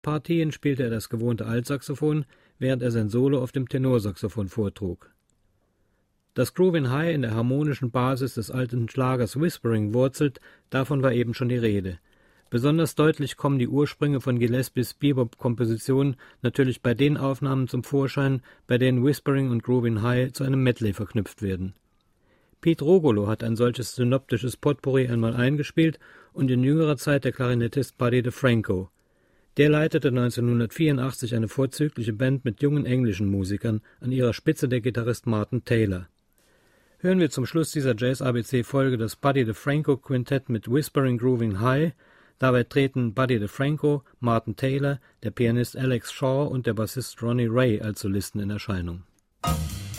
Partien spielte er das gewohnte Altsaxophon, während er sein Solo auf dem Tenorsaxophon vortrug. Dass Groovin' High in der harmonischen Basis des alten Schlagers Whispering wurzelt, davon war eben schon die Rede. Besonders deutlich kommen die Ursprünge von Gillespies Bebop-Kompositionen natürlich bei den Aufnahmen zum Vorschein, bei denen Whispering und Groovin' High zu einem Medley verknüpft werden. Pete Rogolo hat ein solches synoptisches Potpourri einmal eingespielt und in jüngerer Zeit der Klarinettist Buddy DeFranco. Der leitete 1984 eine vorzügliche Band mit jungen englischen Musikern, an ihrer Spitze der Gitarrist Martin Taylor. Hören wir zum Schluss dieser Jazz-ABC-Folge das Buddy DeFranco Quintett mit Whispering Groovin' High. Dabei treten Buddy DeFranco, Martin Taylor, der Pianist Alex Shaw und der Bassist Ronnie Ray als Solisten in Erscheinung.